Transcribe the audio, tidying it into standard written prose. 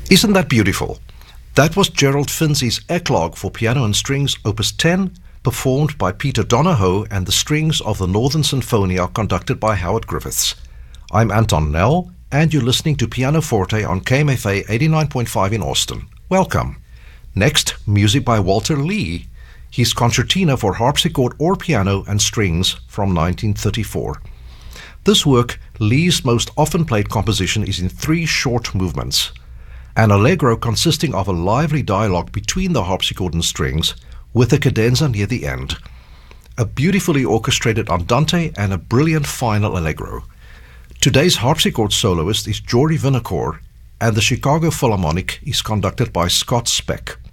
Isn't that beautiful? That was Gerald Finzi's Eclogue for piano and strings, opus 10, performed by Peter Donahoe, and the strings of the Northern Sinfonia conducted by Howard Griffiths. I'm Anton Nell, and you're listening to Piano Forte on KMFA 89.5 in Austin. Welcome. Next, music by Walter Lee, his Concertina for harpsichord or piano and strings from 1934. This work, Lee's most often played composition, is in 3 short movements. An allegro consisting of a lively dialogue between the harpsichord and strings, with a cadenza near the end. A beautifully orchestrated andante and a brilliant final allegro. Today's harpsichord soloist is Jory Vinocour, and the Chicago Philharmonic is conducted by Scott Speck.